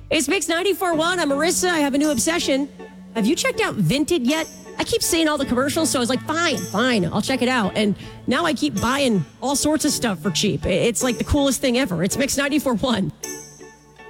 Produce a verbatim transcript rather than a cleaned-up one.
It's Mix ninety-four point one. I'm Marissa. I have a new obsession. Have you checked out Vinted yet? I keep seeing all the commercials, so I was like, fine, fine, I'll check it out. And now I keep buying all sorts of stuff for cheap. It's like the coolest thing ever. It's Mix ninety-four point one.